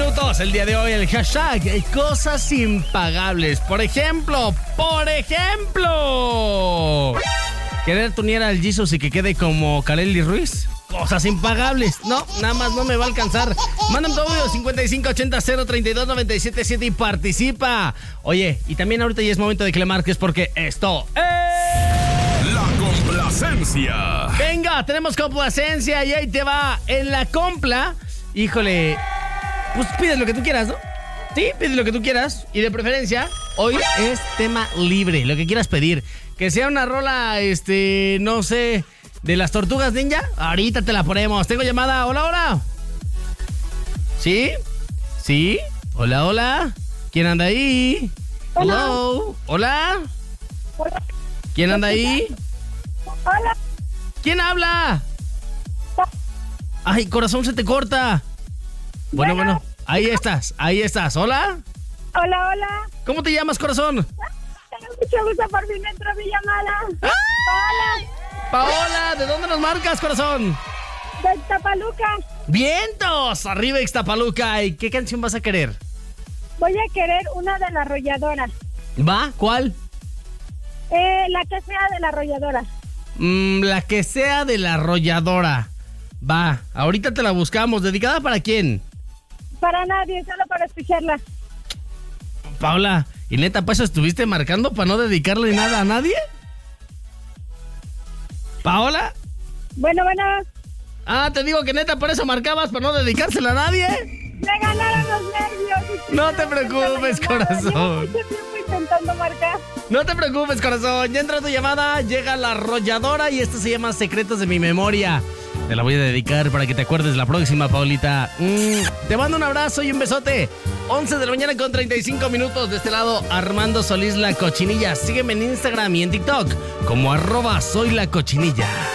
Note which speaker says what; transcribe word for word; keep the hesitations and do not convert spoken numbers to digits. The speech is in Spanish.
Speaker 1: minutos el día de hoy. El hashtag eh, cosas impagables. Por ejemplo, por ejemplo, querer tunear al Jesus y que quede como Kareli Ruiz. Cosas impagables. No, nada más no me va a alcanzar. Mándame tu audio cincuenta y cinco ochenta cero treinta y dos noventa y siete siete y participa. Oye, y también ahorita ya es momento de que le marques porque esto es...
Speaker 2: La complacencia.
Speaker 1: Venga, tenemos complacencia y ahí te va. En la compla, híjole, pues pides lo que tú quieras, ¿no? Sí, pides lo que tú quieras. Y de preferencia, hoy es tema libre, lo que quieras pedir. Que sea una rola, este, no sé, de las Tortugas Ninja. Ahorita te la ponemos. Tengo llamada. Hola, hola. ¿Sí? ¿Sí? Hola, hola. ¿Quién anda ahí?
Speaker 3: Hola.
Speaker 1: Hello. Hola.
Speaker 3: Hola.
Speaker 1: ¿Quién anda ahí?
Speaker 3: Hola.
Speaker 1: ¿Quién habla? Ay, corazón, se te corta. Bueno, bueno,
Speaker 3: Bueno.
Speaker 1: ahí estás, ahí estás. ¿Hola?
Speaker 3: Hola, hola.
Speaker 1: ¿Cómo te llamas, corazón?
Speaker 3: Tengo mucho gusto por fin entró mi llamada.
Speaker 1: ¡Ah!
Speaker 3: Hola.
Speaker 1: Paola, ¿de dónde nos marcas, corazón?
Speaker 3: De Tapaluca.
Speaker 1: ¡Vientos! Arriba Ixtapaluca. ¿Y qué canción vas a querer?
Speaker 3: Voy a querer una de la arrolladora.
Speaker 1: ¿Va? ¿Cuál?
Speaker 3: Eh, la que sea de la arrolladora.
Speaker 1: Mm, la que sea de la arrolladora. Va, ahorita te la buscamos. ¿Dedicada para quién?
Speaker 3: Para nadie, solo para escucharla.
Speaker 1: Paola, ¿y neta, pues estuviste marcando para no dedicarle nada a nadie? ¿Paola?
Speaker 3: Bueno, bueno.
Speaker 1: Ah, te digo que neta, por eso marcabas para no dedicársela a nadie.
Speaker 3: Me ganaron los nervios.
Speaker 1: No te preocupes, corazón.
Speaker 3: Llevo mucho tiempo intentando marcar.
Speaker 1: No te preocupes, corazón. Ya entra tu llamada, llega la arrolladora y esto se llama Secretos de mi Memoria. Te la voy a dedicar para que te acuerdes la próxima, Paulita. Mm, te mando un abrazo y un besote. once de la mañana con treinta y cinco minutos. De este lado, Armando Solís La Cochinilla. Sígueme en Instagram y en TikTok como arroba soy la cochinilla.